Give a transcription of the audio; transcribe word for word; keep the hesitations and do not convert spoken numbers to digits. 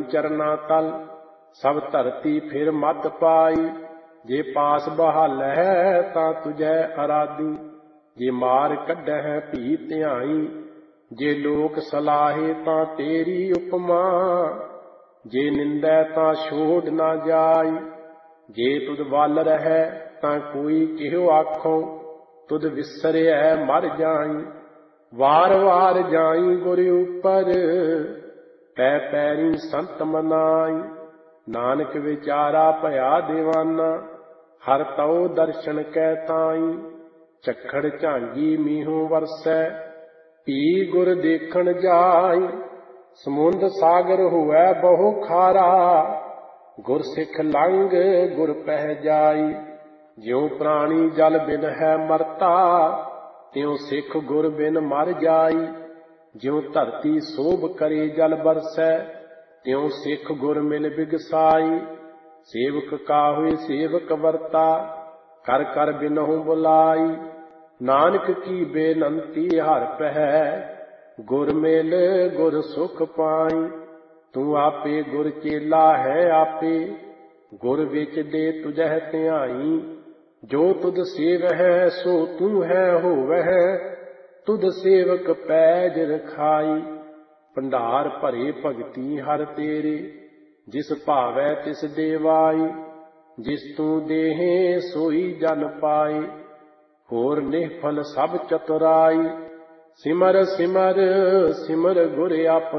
ਧਾਰੀ ਚਰਨਾ ਤਲ। ਸਭ ਧਰਤੀ ਫਿਰ ਮਤ ਪਾਈ। ਜੇ ਪਾਸ ਬਹਾਲੈ ਤਾਂ ਤੁਝੈ ਅਰਾਧੀ। ਜੇ ਮਾਰ ਕੱਢੈ ਭੀ ਧਿਆਈ। ਜੇ ਲੋਕ ਸਲਾਹੇ ਤਾਂ ਤੇਰੀ ਉਪਮਾ। ਜੇ ਨਿੰਦੈ ਤਾਂ ਛੋੜ ਨਾ ਜਾਈ। ਜੇ ਤੁਧ ਵੱਲ ਰਹੈ ਤਾਂ ਕੋਈ ਕਿਹੋ ਆਖੋ। ਤੁਧ ਵਿਸਰਿਐ ਮਰ ਜਾਈ। ਵਾਰ ਵਾਰ ਜਾਈ ਗੁਰ ਉਪਰ। ਪੈ ਪੈਰੀ ਸੰਤ ਮਨਾਈ। ਨਾਨਕ ਵਿਚਾਰਾ ਭਇਆ ਦੀਵਾਨਾ। ਹਰ ਤਉ ਦਰਸ਼ਨ ਕੈ ਤਾਈ। ਝੱਖੜ ਝਾਂਗੀ ਮੀਹੋਂ ਵਰਸੈ। ਭੀ ਗੁਰ ਦੇਖਣ ਜਾਈ। ਸਮੁੰਦ ਸਾਗਰ ਹੋਵੈ ਬਹੁ ਖਾਰਾ। ਗੁਰ ਸਿੱਖ ਲੰਘ ਗੁਰ ਪਹਿ ਜਾਈ। ਜਿਉ ਪ੍ਰਾਣੀ ਜਲ ਬਿਨ ਹੈ ਮਰਤਾ। ਤਿਉ ਸਿੱਖ ਗੁਰ ਬਿਨ ਮਰ ਜਾਈ। ਜਿਉ ਧਰਤੀ ਸੋਭ ਕਰੇ ਜਲ ਬਰਸੈ। ਤਿਉ ਸਿੱਖ ਗੁਰ ਮਿਲ ਬਿਗਸਾਈ। ਸੇਵਕ ਕਾਹੁ ਸੇਵਕ ਵਰਤਾ। ਕਰ ਕਰ ਬਿਨਹੁ ਬੁਲਾਈ। ਨਾਨਕ ਕੀ ਬੇਨੰਤੀ ਹਰਿ ਪਹਿ। ਗੁਰ ਮਿਲ ਗੁਰ ਸੁਖ ਪਾਈ। ਤੂੰ ਆਪੇ ਗੁਰ ਚੇਲਾ ਹੈ ਆਪੇ। ਗੁਰ ਵਿੱਚ ਦੇ ਤੁਝਹਿ ਧਿਆਈ। ਜੋ ਤੁਧ ਸੇਵਹਿ ਸੋ ਤੂੰ ਹੈ ਹੋਵਹਿ। ਤੁਧ ਸੇਵਕ ਪੈਜ ਰਖਾਈ। ਭੰਡਾਰ ਭਰੇ ਭਗਤੀ ਹਰ ਤੇਰੇ। ਜਿਸ ਭਾਵੈ ਤਿਸ ਦੇਵਾਈ। ਜਿਸ ਤੂੰ ਦੇਹੇ ਸੋਈ ਜਨ ਪਾਏ। ਹੋਰ ਨਿਹਫਲ ਸਭ ਚਤੁਰਾਈ। ਸਿਮਰ ਸਿਮਰ ਸਿਮਰ ਗੁਰ ਆਪਣਾ।